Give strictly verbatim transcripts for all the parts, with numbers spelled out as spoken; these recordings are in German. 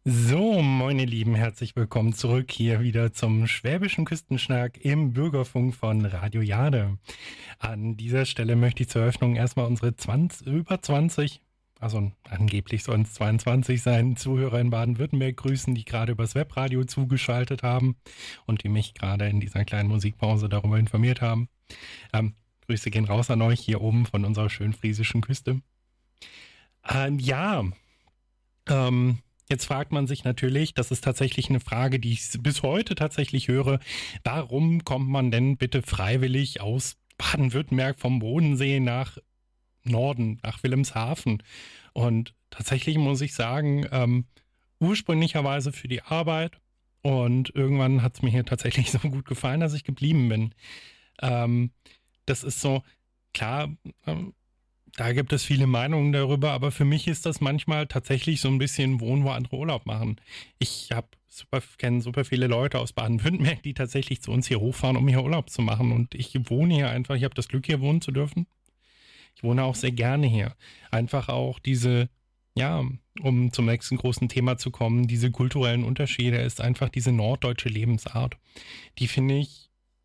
So, meine Lieben, herzlich willkommen zurück hier wieder zum Schwäbischen Küstenschnack im Bürgerfunk von Radio Jade. An dieser Stelle möchte ich zur Eröffnung erstmal unsere zwanzig, über zwanzig, also angeblich sollen es zweiundzwanzig sein, Zuhörer in Baden-Württemberg grüßen, die gerade übers Webradio zugeschaltet haben und die mich gerade in dieser kleinen Musikpause darüber informiert haben. Ähm, Grüße gehen raus an euch hier oben von unserer schönen friesischen Küste. Ähm, ja, ähm, Jetzt fragt man sich natürlich, das ist tatsächlich eine Frage, die ich bis heute tatsächlich höre, warum kommt man denn bitte freiwillig aus Baden-Württemberg vom Bodensee nach Norden, nach Wilhelmshaven? Und tatsächlich muss ich sagen, ähm, ursprünglicherweise für die Arbeit, und irgendwann hat es mir hier tatsächlich so gut gefallen, dass ich geblieben bin. Ähm, Das ist so, klar, ähm, da gibt es viele Meinungen darüber, aber für mich ist das manchmal tatsächlich so ein bisschen wohnen, wo andere Urlaub machen. Ich habe super, kenne super viele Leute aus Baden-Württemberg, die tatsächlich zu uns hier hochfahren, um hier Urlaub zu machen. Und ich wohne hier einfach, ich habe das Glück, hier wohnen zu dürfen. Ich wohne auch sehr gerne hier. Einfach auch diese, ja, um zum nächsten großen Thema zu kommen, diese kulturellen Unterschiede ist einfach diese norddeutsche Lebensart. Die finde ich,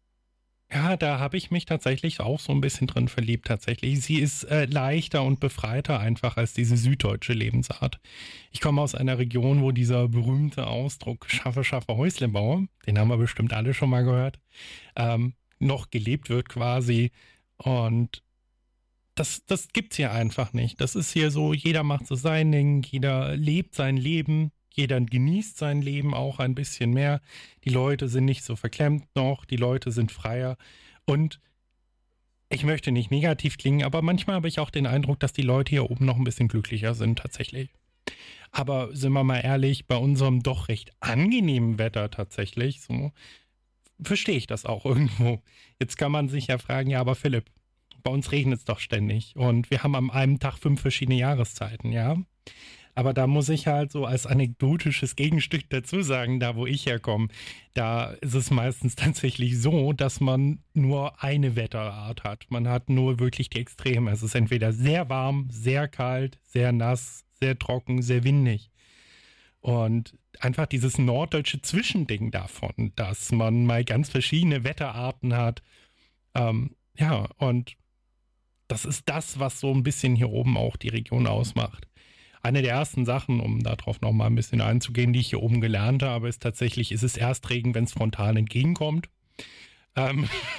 ja, da habe ich mich tatsächlich auch so ein bisschen drin verliebt, tatsächlich. Sie ist äh, leichter und befreiter einfach als diese süddeutsche Lebensart. Ich komme aus einer Region, wo dieser berühmte Ausdruck Schaffe, Schaffe, Häusle baue, den haben wir bestimmt alle schon mal gehört, ähm, noch gelebt wird quasi. Und das, das gibt's hier einfach nicht. Das ist hier so, jeder macht so sein Ding, jeder lebt sein Leben, jeder genießt sein Leben auch ein bisschen mehr. Die Leute sind nicht so verklemmt noch, die Leute sind freier. Und ich möchte nicht negativ klingen, aber manchmal habe ich auch den Eindruck, dass die Leute hier oben noch ein bisschen glücklicher sind tatsächlich. Aber sind wir mal ehrlich, bei unserem doch recht angenehmen Wetter tatsächlich, so verstehe ich das auch irgendwo. Jetzt kann man sich ja fragen, ja, aber Philipp, bei uns regnet es doch ständig und wir haben am einem Tag fünf verschiedene Jahreszeiten, ja. Aber da muss ich halt so als anekdotisches Gegenstück dazu sagen, da wo ich herkomme, da ist es meistens tatsächlich so, dass man nur eine Wetterart hat. Man hat nur wirklich die Extreme. Es ist entweder sehr warm, sehr kalt, sehr nass, sehr trocken, sehr windig. Und einfach dieses norddeutsche Zwischending davon, dass man mal ganz verschiedene Wetterarten hat. Ähm, ja, und das ist das, was so ein bisschen hier oben auch die Region ausmacht. Eine der ersten Sachen, um darauf nochmal ein bisschen einzugehen, die ich hier oben gelernt habe, ist tatsächlich, ist es Erstregen, wenn es frontal entgegenkommt. Ähm,